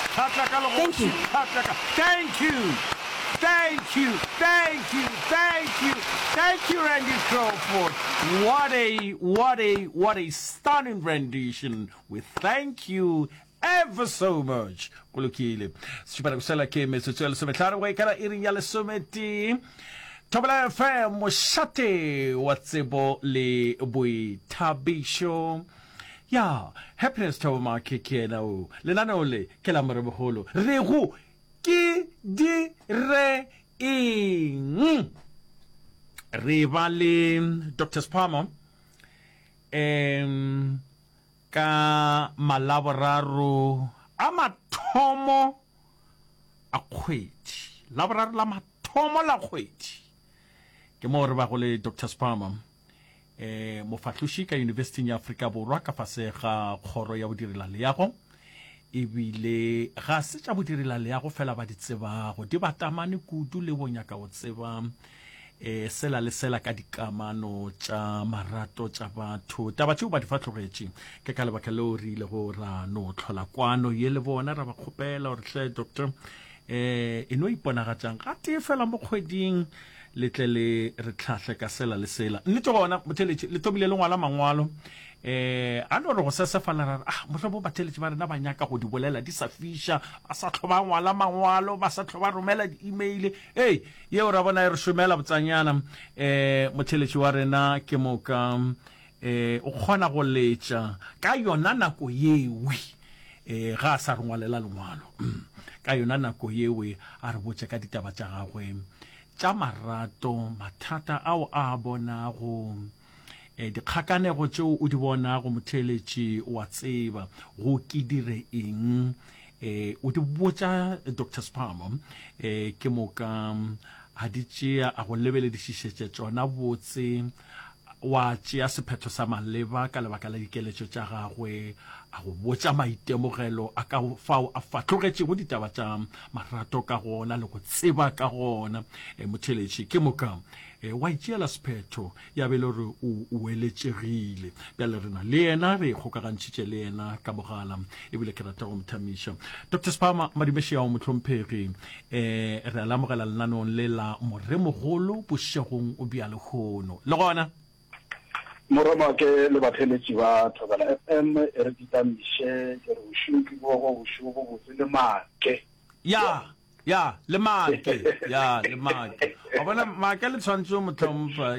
Thank you. Thank you. Thank you, thank you, thank you, thank you, Randy Crawford. What a stunning rendition. We thank you ever so much. Kulukile. Sipara kusela ke mesutsela sumetara we kara irin yale sumeti. Tobela FM moshate watsebo le bui tabisho. Ya, happiness to ma keke na o. Le nana ole kela marabolo. Regu ki di re ing. Rivali Dr. Spama. Ka malabararo amatomo akweti. Labararo la matomo la kweti. Ke mo re ba go le Dr. Spama. Mofatlushi ka University ya Afrika Borwa ka fase ga khoro ya bodirela leago ebile ga se tsa bodirela leago fela ba ditseba go di batamane kudu le bonya ka go tseba sela le sela ka dikamano tsa marato tsa batho taba tšeo ba di fatlogetse ke ka lebaka le o rile go ra no tlhola kwano ye le bona ra ba khopela gore hle doctor eno iponagatsang ga te fela mo kgweding letlele re tlhahle ka sela le sela nnete gona motheletše le tobile le ngwala mangwalo a no re go sesefala ra motlho batheletše ba rena ba nyaka go di bolela di sa fiša ba sa tlhoba ngwala mangwalo ba sa tlhoba romela di-email yeo ra bona e re šomela botsanyana motheletše wa rena ke moka o kgona go letša ka yona nako yewe ga a sa re ngwalela lengwalo ka yona nako yewe a re botse ka ditaba tša gagwe tša marato mathata ao a bonago dikgakanego tšeo o di bonago motheletše wa tseba go ke dire eng o di botša Dr. Spama ke moka a di tšea a go lebeledišišetše tšona botse wa tšea sephetho sa maleba ka lebaka la dikeletšo tša gagwe a go botša maitemogelo a ka fao a fatlogetšego ditaba tša marato ka gona le go tseba ka gona motheletše ke moka wa itšeela sephetho ya be le gore o eletšegile bjale rena le yena re kgokagantšhitše le yena ka mogala ebile ke rata go mothamiša Dr. Spama madimeše yao mohlomphegi re alamogela lenaneong le la moremogolo bošegong o bja lekgono le gona morama ke le batheletši ba Thobela FM e re ditamiše ke re bošuki bo botse le make ya le make le make o bona make le tshwantse o motlhompha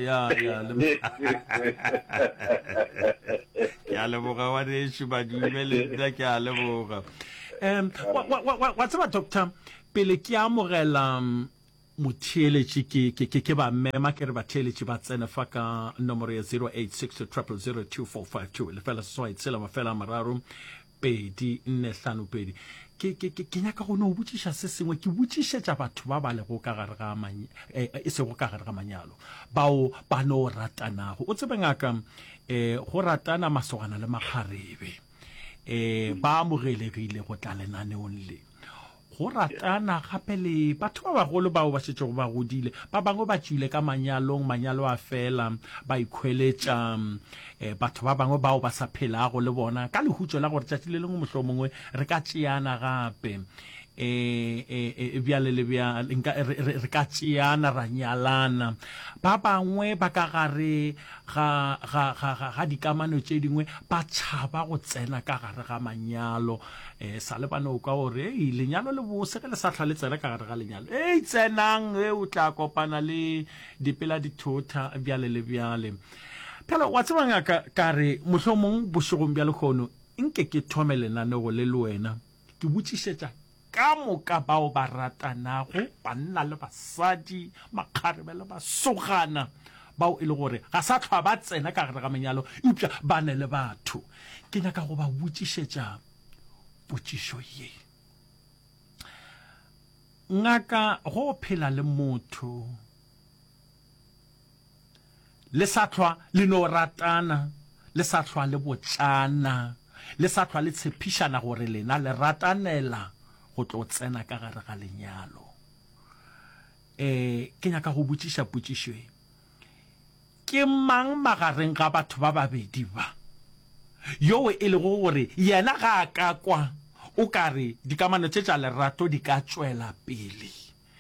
ya leboga wa rešo badime le nna ke a leboga wa tseba doctor pele ke amogela motheletše ke ba mema ke re batheletše ba tsene fa ka nomoro ya 0862002452 lefela seswai tshela mafela mararo pedi nne hlano pedi ke nyaka go no botšiša se sengwe ke botšišetša batho ba ba lego ka gare ga e sego ka gare ga manyalo bao ba no ratanago o tsebe ngaka go ratana masogana le makgarebe ba amogelegile go tla lenaneong le go ratana gape le batho ba bagolo bao ba šetšego ba godile ba bangwe ba tšwile ka manyalo a fela ba ikhweletša batho ba bangwe bao ba sa phelago le bona ka lehutšo la gore tšatši le lengwe mohlolo mongwe re ka tšeana gape bjale le bjale re ka tšeana ra nyalana ba bangwe ba ka gare ga dikamano tše dingwe ba tšhaba go tsena ka gare ga manyalo sa le bana o ka gore lenyalo le bose ge le sa tlha le tsena ka gare ga lenyalo tsenang o tla kopana le dipela dithota bjale le bjale phela wa tseba ngaka ka re mohlomong bošegong bja lekgono nke ke thome lenaneo le wena ke botšišetša ka moka bao ba ratanago banna le basadi makgarebe le basogana bao e le gore ga sa tlhwa ba tsena ka gare ga menyalo eupša ba ne le batho ke nyaka go ba botšišetša potšišo ye ngaka go phela le motho le sa tlhwa le no ratana le sa tlhwa le botsana le sa tlhwa le tshepišana gore lena le ratanela go tlo tsena ka gare ga lenyalo ke nyaka go botšiša potšišo ke mang magareng ga batho ba babedi ba yo e le gore yena ga a ka kwa o kare dikamano tša lerato di ka tswela pele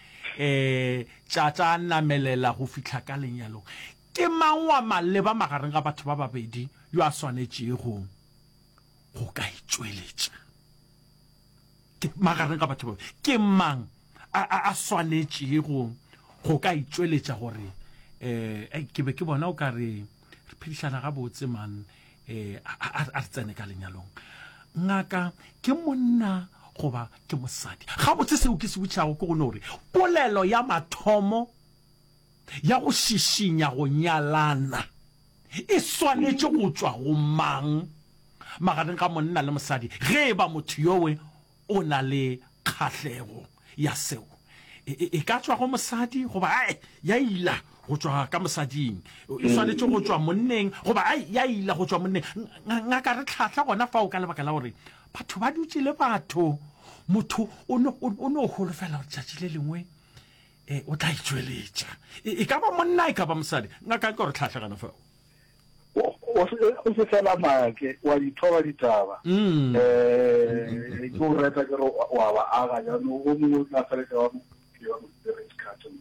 tša namelela go fihla ka lenyalong. Ke mang wa maleba magareng ga batho ba babedi yo a swanetšego go ka itšweletša? Magareng ga batho ba ke mang a swanetšego go ka itšweletša gore ke be ke bona o kare re phedišana ga botse man a re tsene ka lenyalong. Ngaka ke monna goba ke mosadi? Ga botse seo ke se botšago ke gone gore polelo ya mathomo ya go šišinya go nyalana e swanetše go tšwa go mang magareng ga monna le mosadi ge ba motho yowe o na le kgahlego ya seo? E ka tswa go mosadi goba ya ila go tswa ka mosading, e swanetše go tswa monneng goba ya ila go tswa monneng. Ngaka re tlhahla gona fao ka lebaka la gore batho ba dutse le batho, motho o no holofela gore tšatši le lengwe o tla itšweletša. E ka ba monna e ka ba mosadi? Ngaka ke gore tlhahla gana fao. O se fela make wa dithoba ditaba ke o reta ke re wa ba aga jaanong o mongwe o tla feletse wa mo-spirit carton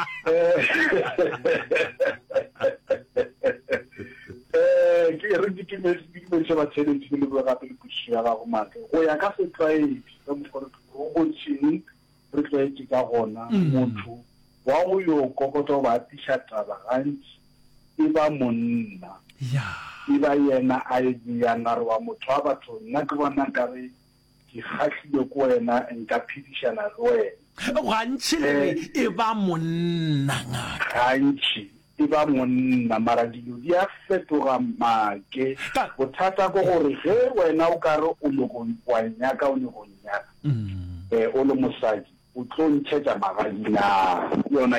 ke re dikimediše batsheletši ke leboe gape le pušišo ya gago make go ya ka setlwaedi ka mokgore go gontšheng re tlwaetše ka gona motho wa go yo kokota o ba atiša taba gantši e ba monna e ba yena a ediana re wa motho wa batho nna ke bona nkare ke kgahlile ko wena nka phedišana le wena gantši le e ba monna. Gantši e ba monna mara dilo di a fetoga make. Bothata ko gore ge wena o kare o nyako wa nyaka o nyako nyaka o le mosadi o tlo ntšhetša magadina yona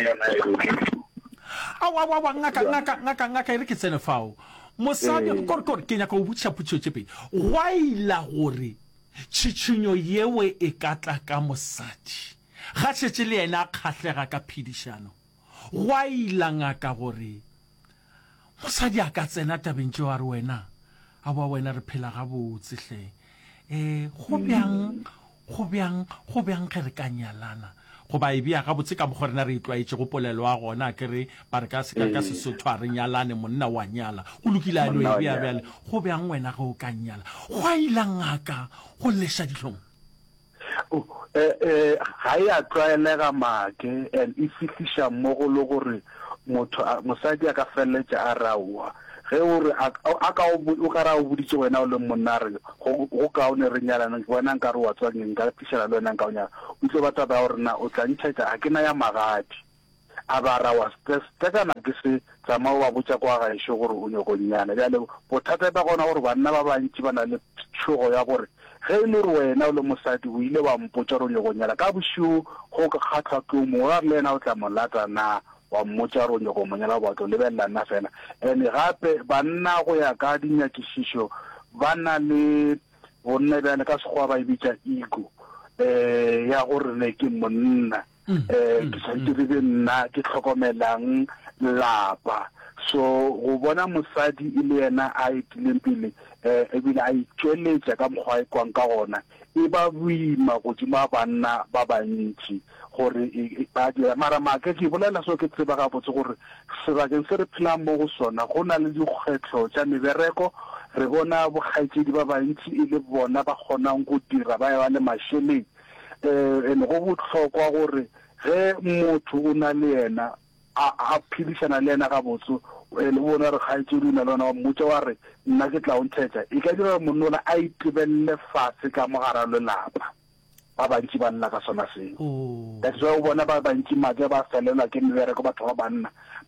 ngaka e re ke tsene fao mosadi kore ke nyaka o botšiša potšo tše pedi. Gwa ila gore tšhitšhinyo yewe e ka tla ka mosadi ga tšetše le yena a kgathlega ka phedišano. Gwa ila ngaka gore mosadi a ka tsena tabeng tšeo a re wena a boa wena re phela ga botsehle go bjang ge re ka nyalana goba e bea gabotse ka mokgo rena re itlwaetše go polelo wa gona ke re ba re ka Sesotho a re nyalane monna wa nyala o lokile a no e bea bjale go bjang wena ge o ka nyala. Gwa ila ngaka go leša dihlong ga ya tlwaelega make and e fihliša mmogo le gore mosadi a ka feleletša a raua ge ore o ka ra o boditše wena o le monna re go kaone re nyalana ke bona nka re wa tswang nka phišela le wena nka o nyala o tlo bataba ya gore na o tla ntšhetša ga ke na ya magadi a ba rawa stekana ke se tsamao ba botša kwa gaešo gore o nyako nyala bjale bothata ba gona gore banna ba bantši ba na le tšhogo ya gore ge e le gore wena o le mosadi o ile wa mpotša gore o nyako nyala ka bošio go ka kgatlhwa ke o mongwe le wena o tla molata na wa mmotša gore o nyako monyala batho lebelela nna fela. And gape banna go ya ka dinyakišišo ba na le bonna bjale ka sekgowa ba e bitša ego ya gore ne ke monna ke santse re be nna ke tlhokomelang lapa. So go bona mosadi e le yena a itileng pele ebile a itšweletša ka mokgwa e kwang ka gona e ba boima godimo banna ba bantši gore ba dira mara make ke bolela so ke tseba gabotse gore sebakeng se re phelang mo go sona go na le dikgwetlho tša mebereko. Re bona bokgaetšedi ba bantši e le bona ba kgonang go dira ba ya le mašeleng and go bohlokwa gore ge motho o na le yena a phedišana le yena gabotse le bona re kgaetšedi o na le ona wa mmotša wa re nna ke tla o ntšhetša e ka dira monnola a itebelele fase ka mogara lelapa ba bantši ba lla ka sona seo. That's why o bona ba bantši make ba felelwa ke mebereko batho ba banna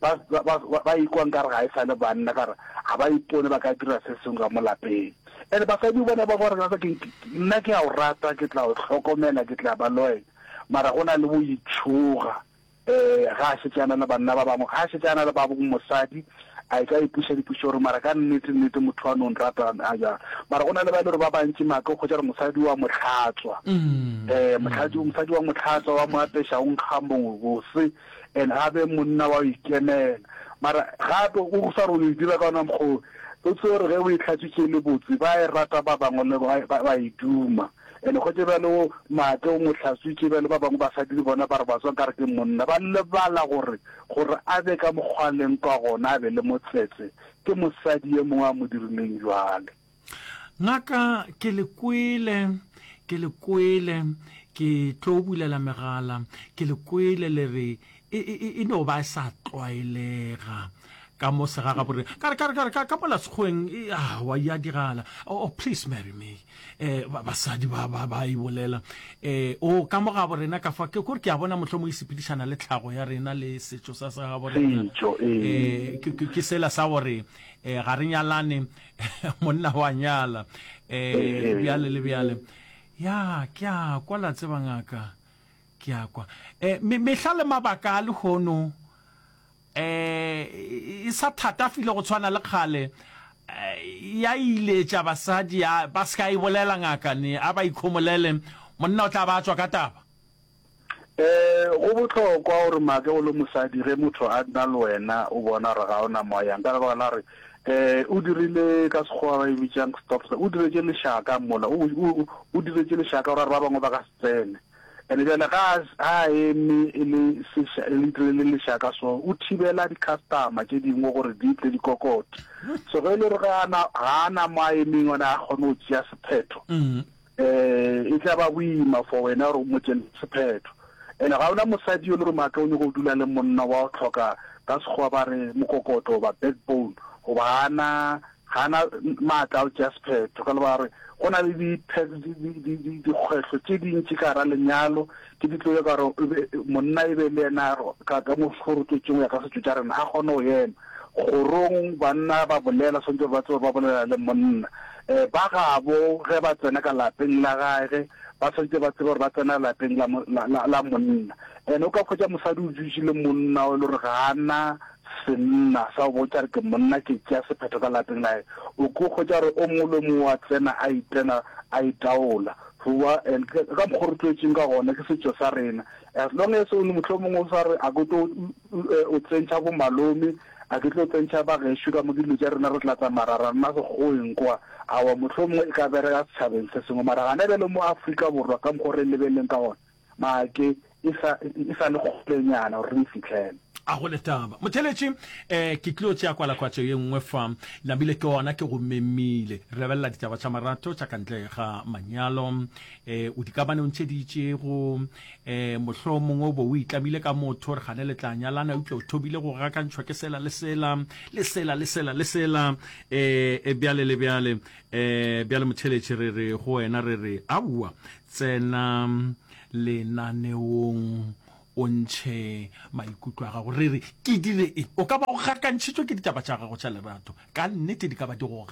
ba ikwang ka re ga e sa le banna ka re ga ba ipone ba ka dira se sengwe ka mo lapeng. And basadi bona ba gore nna ke a o rata ke tla o tlhokomela ke tla ba loyal mara go na le go itšhoga ga a šetšana le banna ba bangwe ga a šetšana le ba bongwe mosadi a ka ipuša dipušo gore mara ka nnete motho wa no nrata a jang mara go na le ba le gore ba bantši make go tša re mosadi wa motlhatswa mosadi wa motlhatswa wa mo apeša o nkga mongwe bose and gape monna wa o ikemela mara gape o sa re o dira ka ona mokgwa o tse gore ge o itlhatswitše le botse ba e rata ba bangwe le ba e duma ene go tseba le Maake o motlhaswitse ba le ba bangwe ba sa di bona ba re ba tswa ka re ke monna ba lebala gore a be ka mogwaleng kwa gona a be le motsetse ke mosadi ye mongwe a mo dirileng jwale. Ngaka ke le kwele ke tlo bulela megala ke le kwele le re e no ba sa tlwaelega ka mo sega ga bore ka mola sekgoeng wa ya dirala oh please marry me basadi ba I bolela o ka mo ga borena ka fa ke gore ke a bona motho mo isipedishana le tlhago ya rena le setso sa ga borena ke sela sa gore ga re nyalane monna wa nyala biale le biale ya ke a kwa la tseba ngaka ke a kwa mehlale mabaka le hono sa thata file go tshwana le kgale ya ile tša basadi ba ska e bolela ngaka ne a ba ikhomolele monna o tla ba tswa ka taba go botlhokwa gore Maake o le mosadi ge motho a nna le wena o bona re ga ona moyang ka bona re o dirile ka sekgowa ba e bitsang stop o diretse lešaka mola o diretse lešaka gore ba bangwe ba ka se tsene ene jale ga a eme le lešaka so o thibela di-customer tše dingwe gore di tle dikokote so ge e le gore ga ana mo a emeng ona a kgone go tšea sephetho e tla ba boima for wena gore o mo tšele sephetho ene ga ona mosadi yo le gore Maake o nyego go dula le monna wa o tlhoka ka sekgowa ba re mokokoto goba backbone goba gana maatla o tšea sephetho ka le ba re go na le dikgwetlho tše dintši ka gara lenyalo ke ditlo ka gore monna e be le ena ka moforototšeng ya ka setso tša rena a kgone go ema gorong banna ba bolela swantse ba tsebe ba bolela le monna ba gabo ge ba tsena ka lapeng la gage ba swantse ba tsebe gore ba tsena lapeng la monna ene o ka kgwetša mosadi o jusile monna o le gore ga ana senna sa bo tsa ke monna ke tšea sephetho ka lapeng la o ko kgwetša gore o mongwe le mongwe wa tsena a itaola goba ka mokgorotloetseng ka gona ke setso sa rena as long as o le motlho mongwe o sa re a ko o tsentšha bo malome a ke tlo tsentšha ba gešo ka mo dilo tša rena re tlatsa marara nna sekgoeng kwa awa motlho mongwe e ka bereka setšhabeng se sengwe mara gana be le mo Afrika Borwa ka mokgwa re lebeleng ka gona Maake e sa le kgolenyana gore re e fitlhele a go letaba motheletši ke tlo tšea kwalakwatšo ye nngwe fa nabile ke ona ke go memile re belela ditaba tša marato tša kantle ga manyalo o di kabaneng tše di itšego mohlolo mongwe bo o itlamile ka motho re gane le tla nyalana o tle o thobile go gakantšhwa ke sela bjale le bjale motheletši re re go wena re re aua tsena lenaneong o ntšhe maikutlo a gago re re ke dire o ka ba go gakantšhitšwe ke ditaba tša gago tša lerato ka nnete di ka ba di go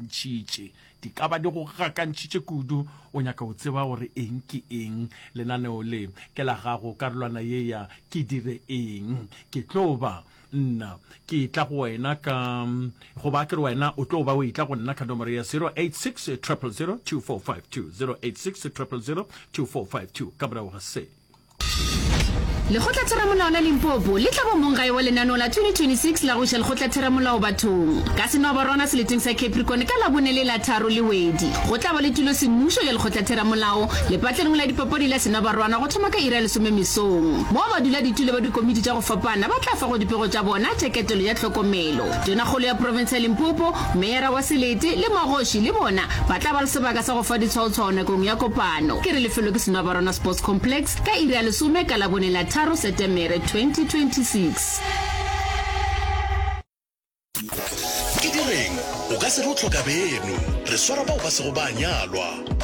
gakantšhitše kudu o nyaka o tseba gore eng ke eng lenaneo le ke la gago karolwana ye ya ke dire eng ke tlo ba nna ke tla go wena ka go ba ke re wena o tlo ba o itla go nna ka nomoro ya 086 000 2452 086 000 2452 ka morago ga se Lekgotlatheramolao la Limpopo le tla ba mong gae wa lenaneo la 2026 la go tšha lekgotlatheramolao bathong ka seno ba rona seleteng sa Capricorn ka la bone le la tharo le wedi go tla ba le tulo semmušo ya lekgotlatheramolao le patleng la dipapadi la seno ba rona go thoma ka ira le some mesong mo ba dula ditulo ba dikomiti tša go fapana ba tla fa go dipego tša bona tšeketelo ya tlhokomelo tonakgolo ya province ya Limpopo meera wa Selete le Magoši le bona ba tla ba le sebaka sa go fa ditshwaotshwao nakong ya kopano ke re lefelo ke seno ba rona sports complex ka ira le some ka la bone la tharo September 2026 ke direng o ka se re o tlhoka beno re swara bao ba se go ba nyalwa